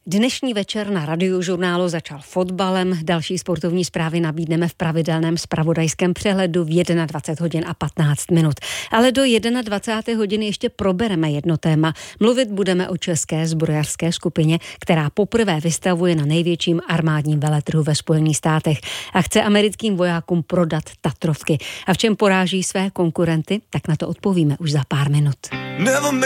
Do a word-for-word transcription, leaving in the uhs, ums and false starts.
Dnešní večer na Radiožurnálu začal fotbalem. Další sportovní zprávy nabídneme v pravidelném zpravodajském přehledu v dvacet jedna hodin a patnáct minut. Ale do dvacet jedna hodiny ještě probereme jedno téma. Mluvit budeme o české zbrojařské skupině, která poprvé vystavuje na největším armádním veletrhu ve Spojených státech a chce americkým vojákům prodat Tatrovky. A v čem poráží své konkurenty, tak na to odpovíme už za pár minut.